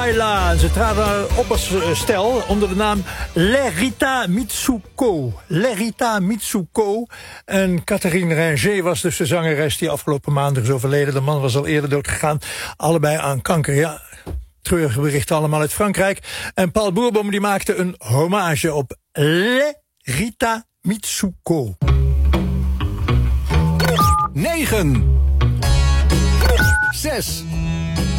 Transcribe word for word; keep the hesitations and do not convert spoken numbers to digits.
Baila. En ze traden op als stel onder de naam Lerita Mitsuko. Lerita Mitsuko. En Catherine Ringer was dus de zangeres die afgelopen maanden is overleden. De man was al eerder doodgegaan. Allebei aan kanker, ja. Treurige berichten allemaal uit Frankrijk. En Paul Boerboom die maakte een hommage op Lerita Mitsuko. negen. zes.